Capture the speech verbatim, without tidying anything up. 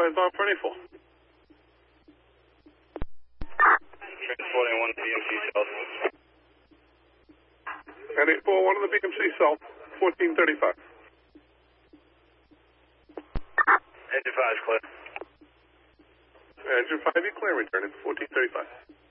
five bound for any four. Transporting one B M C South. And eight four one on the B M C South, fourteen thirty-five. Engine five is clear. Engine five, you clear, returning fourteen thirty-five.